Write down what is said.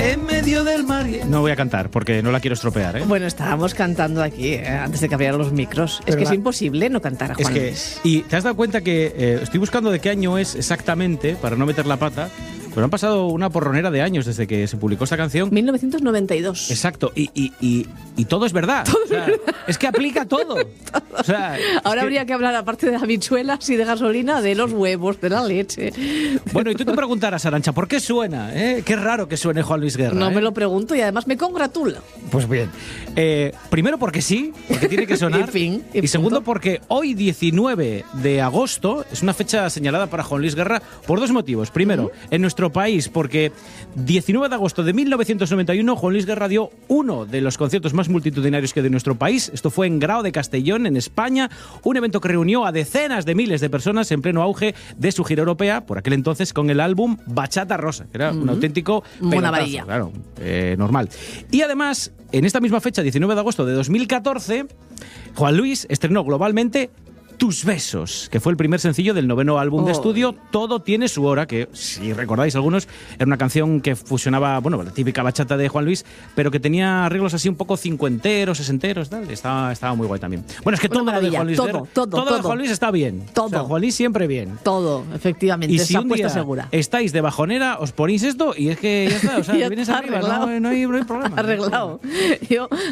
en medio del mar. No voy a cantar porque no la quiero estropear, ¿eh? Bueno, estábamos cantando aquí antes de que abrieran los micros. Es que es imposible no cantar a Juan Luis. Y te has dado cuenta que estoy buscando de qué año es exactamente para no meter la pata. Pero han pasado una porronera de años desde que se publicó esta canción. 1992. Exacto. Y todo es verdad. Todo es verdad. Es que aplica todo. O sea, ahora habría que hablar, aparte de habichuelas y de gasolina, de los huevos, de la leche. Bueno, y tú te preguntarás, Arantxa, ¿por qué suena? Qué raro que suene Juan Luis Guerra. No me lo pregunto y además me congratulo. Pues bien. Primero porque sí, porque tiene que sonar. En fin, y segundo porque hoy, 19 de agosto, es una fecha señalada para Juan Luis Guerra por dos motivos. Primero, en nuestro país, porque 19 de agosto de 1991 Juan Luis Guerra dio uno de los conciertos más multitudinarios que de nuestro país. Esto fue en Grao de Castellón, en España, un evento que reunió a decenas de miles de personas en pleno auge de su gira europea, por aquel entonces con el álbum Bachata Rosa, que era un auténtico pelotazo, claro, normal. Y además, en esta misma fecha, 19 de agosto de 2014, Juan Luis estrenó globalmente Tus besos, que fue el primer sencillo del 9º álbum de estudio, Todo tiene su hora, que, si recordáis algunos, era una canción que fusionaba, bueno, la típica bachata de Juan Luis, pero que tenía arreglos así un poco cincuenteros, sesenteros, tal. Estaba muy guay también. Bueno, es que todo lo de Juan Luis todo de Juan Luis está bien. Todo. O sea, Juan Luis siempre bien. Todo, efectivamente. Y si esa un día segura. estáis de bajonera, os ponéis esto y es que ya está, o sea, ya vienes está arriba, arreglado. no hay problema. Arreglado. Yo